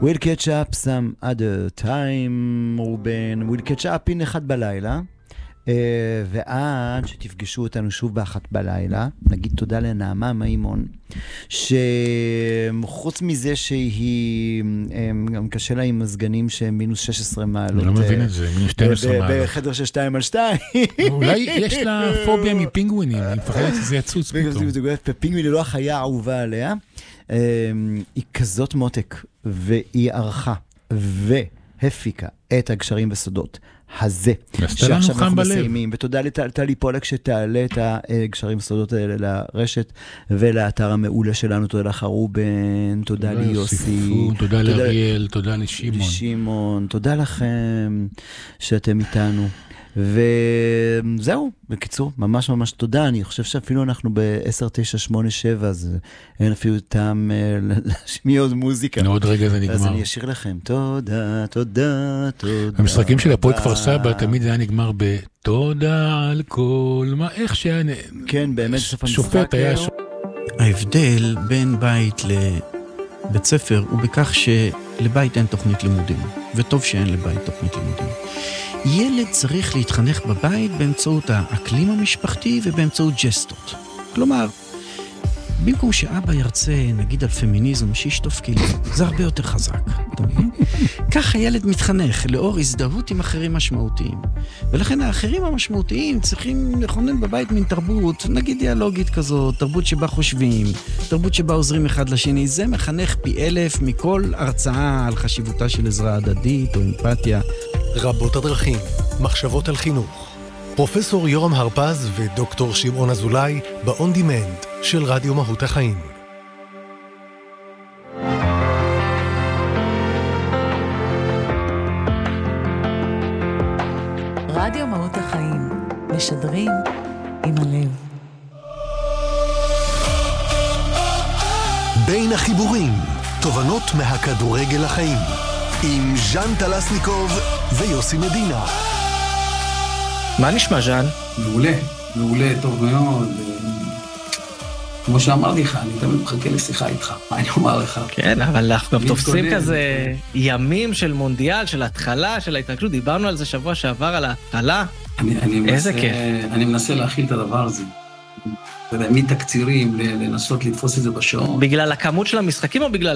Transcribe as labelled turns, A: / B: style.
A: We'll catch up some other time, רובן. We'll catch up in 1 בלילה. ועד שתפגשו אותנו שוב ב1 בלילה, נגיד תודה לנעמה מימון, שחוץ מזה שהיא גם קשה לה עם מזגנים שהם מינוס 16 מעלות.
B: אני לא מבין את זה, מינוס 12 מעלות.
A: בחדר של 2x2.
B: אולי יש לה פוביה מפינגווינים, אני מפחדת שזה יצוץ פתאום.
A: פינגווין לא החיה האהובה עליה. היא כזאת מותק, והיא ערכה, והפיקה את הגשרים וסודות. הזה, שעכשיו אנחנו מסיימים, ותודה לטלי פולק שתעלה את הגשרים וסודות האלה לרשת, ולאתר המעולה שלנו, תודה לך רובן, תודה ליוסי,
B: תודה לאריאל, תודה לשמעון,
A: תודה לכם שאתם איתנו, וזהו, בקיצור, ממש ממש תודה, אני חושב שאפילו אנחנו ב-10-9-8-7, אז אין אפילו טעם להשמיע עוד מוזיקה.
B: עוד רגע זה נגמר.
A: אז אני אשאיר לכם, תודה, תודה, תודה.
B: המשחקים של הפועל כפר סבא תמיד זה היה נגמר בתודה על כל, מה, איך שהיה...
A: כן, באמת סוף המשחק.
B: שופט היה...
C: ההבדל בין בית לבית ספר הוא בכך שלבית אין תוכנית לימודים, וטוב שאין לבית תוכנית לימודים. ילד צריך להתחנך בבית באמצעות האקלים המשפחתי ובאמצעות ג'סטות. כלומר, במקום שאבא ירצה, נגיד על פמיניזם, שישטוף כלים, זה הרבה יותר חזק. אתה מבין? כך הילד מתחנך לאור הזדהות עם אחרים משמעותיים. ולכן האחרים המשמעותיים צריכים לכונן בבית מן תרבות, נגיד דיאלוגית כזאת, תרבות שבה חושבים, תרבות שבה עוזרים אחד לשני. זה מחנך פי 1000 מכל הרצאה על חשיבותה של עזרה הדדית או אמפתיה.
D: רבות הדרכים, מחשבות על חינוך. פרופסור יורם הרפז ודוקטור שמעון אזולאי ב-On Demand של רדיו מהות החיים.
E: רדיו מהות החיים, משדרים עם הלב.
D: בין החיבורים, תובנות מהכדורגל החיים. עם ז'אן טלסניקוב ויוסי מדינה.
F: מה נשמע, ז'אן?
G: מעולה, מעולה, טוב מאוד. כמו שאמרתי לך, אני תמיד מחכה לשיחה איתך. מה אני אומר לך?
F: כן, אבל אנחנו גם תופסים כזה ימים של מונדיאל, של התחלה, של ההתנגשות. דיברנו על זה שבוע שעבר, על ההתחלה. איזה כיף.
G: אני מנסה להכיל את הדבר הזה. מתקצירים, לנסות לתפוס את זה בשעון.
F: בגלל הכמות של המשחקים או בגלל